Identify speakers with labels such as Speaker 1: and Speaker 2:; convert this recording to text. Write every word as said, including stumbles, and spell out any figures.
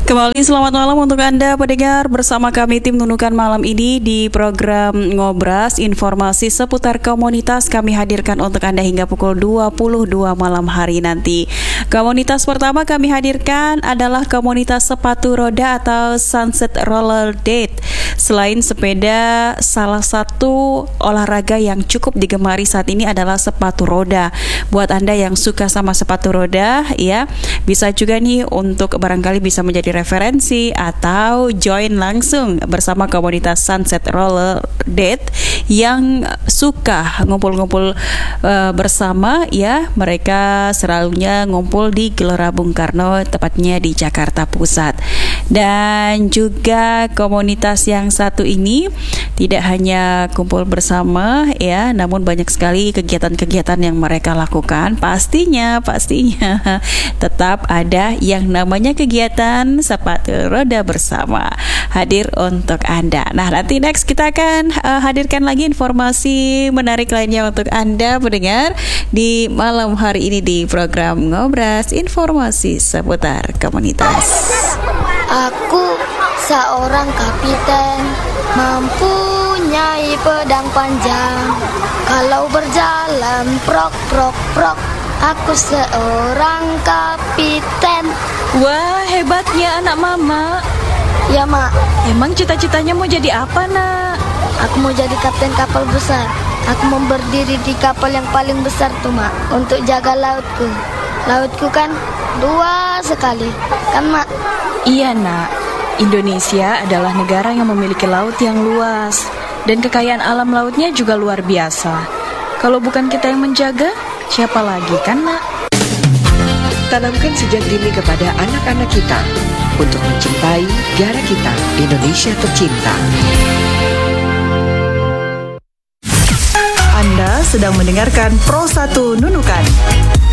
Speaker 1: Kembali selamat malam untuk Anda pendengar, bersama kami tim Nunukan malam ini di program Ngobras. Informasi seputar komunitas kami hadirkan untuk Anda hingga pukul dua puluh dua malam hari nanti. Komunitas pertama kami hadirkan adalah komunitas sepatu roda atau Sunset Roller Date. Selain sepeda, salah satu olahraga yang cukup digemari saat ini adalah sepatu roda. Buat Anda yang suka sama sepatu roda, ya, bisa juga nih untuk barangkali bisa menjadi referensi atau join langsung bersama komunitas Sunset Roller Date yang suka ngumpul-ngumpul uh, bersama, ya. Mereka selalunya ngumpul di Gelora Bung Karno, tepatnya di Jakarta Pusat. Dan juga komunitas yang satu ini tidak hanya kumpul bersama, ya, namun banyak sekali kegiatan-kegiatan yang mereka lakukan. Pastinya, pastinya tetap ada yang namanya kegiatan sepatu roda bersama hadir untuk Anda. Nah, nanti next kita akan uh, hadirkan lagi informasi menarik lainnya untuk Anda pendengar di malam hari ini di program Ngobras, informasi seputar komunitas.
Speaker 2: Aku seorang kapiten, mempunyai pedang panjang. Kalau berjalan prok prok prok, aku seorang kapiten.
Speaker 3: Wah, hebatnya anak mama.
Speaker 2: Ya, Mak.
Speaker 3: Emang cita-citanya mau jadi apa, Nak?
Speaker 2: Aku mau jadi kapten kapal besar. Aku mau berdiri di kapal yang paling besar tuh, Mak, untuk jaga lautku. Lautku kan luas sekali, kan, Mak?
Speaker 3: Iya, Nak. Indonesia adalah negara yang memiliki laut yang luas, dan kekayaan alam lautnya juga luar biasa. Kalau bukan kita yang menjaga, siapa lagi, kan, Nak?
Speaker 4: Tanamkan sejak dini kepada anak-anak kita untuk mencintai negara kita, Indonesia tercinta.
Speaker 5: Anda sedang mendengarkan Pro satu Nunukan.